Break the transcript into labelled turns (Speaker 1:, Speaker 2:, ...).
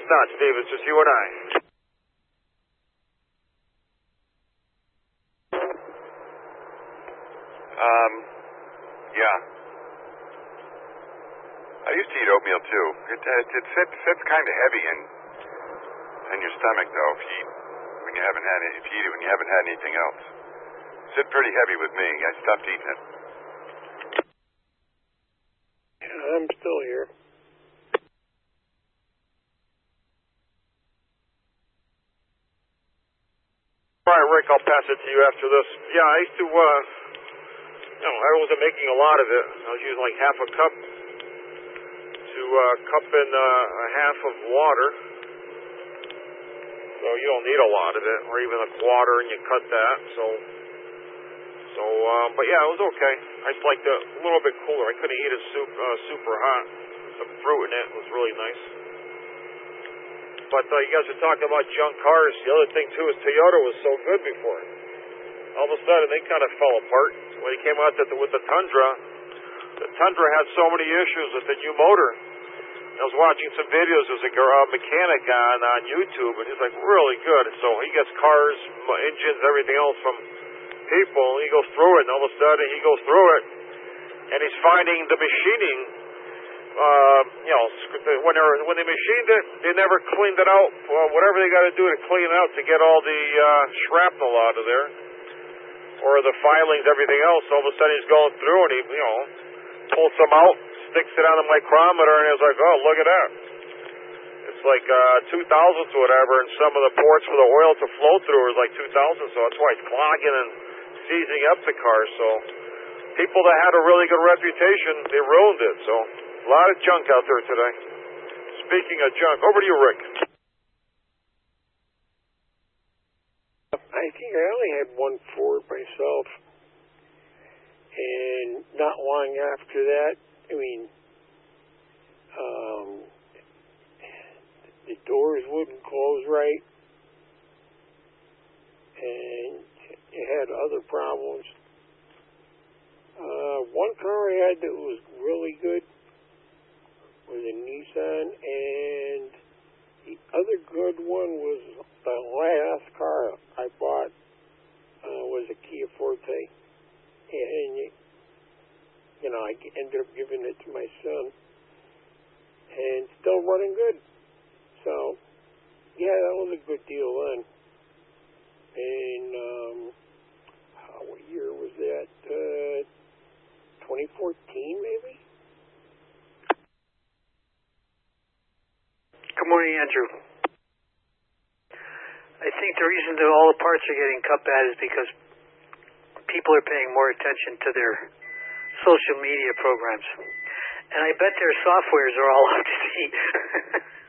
Speaker 1: not, Steve. It's just you and I.
Speaker 2: Yeah. I used to eat oatmeal too. It sits kind of heavy in your stomach though if you eat when you haven't had anything else. Sit pretty heavy with me. I stopped eating it.
Speaker 3: Yeah, I'm still here.
Speaker 1: All right, Rick, I'll pass it to you after this. Yeah, I used to, I wasn't making a lot of it. I was using like half a cup to cup in a half of water. So you don't need a lot of it, or even a quarter, and you cut that. But yeah, it was okay. I just liked it a little bit cooler. I couldn't eat it super hot. Some fruit in it was really nice. But you guys were talking about junk cars. The other thing too is Toyota was so good before. All of a sudden they kind of fell apart. When they came out with the Tundra had so many issues with the new motor. I was watching some videos. There's a mechanic on YouTube, and he's like really good. So he gets cars, engines, everything else from people. And he goes through it, and all of a sudden he goes through it, and he's finding the machining. When they machined it, they never cleaned it out. Whatever they got to do to clean it out to get all the shrapnel out of there, or the filings, everything else. All of a sudden he's going through, and he pulls some out, sticks it on a micrometer, and he's like, oh, look at that. It's like 2,000 to whatever, and some of the ports for the oil to flow through is like 2,000, so that's why it's clogging and seizing up the car. So people that had a really good reputation, they ruined it. So a lot of junk out there today. Speaking of junk, over to you, Rick.
Speaker 3: I think I only had one Ford myself, and not long after that, the doors wouldn't close right, and it had other problems. One car I had that was really good was a Nissan, and the other good one was the last car I bought was a Kia Forte, and I ended up giving it to my son, and still running good. So yeah, that was a good deal then. And what year was that? 2014 maybe.
Speaker 4: Good morning, Andrew. I think the reason that all the parts are getting cut back is because people are paying more attention to their social media programs. And I bet their softwares are all up to date.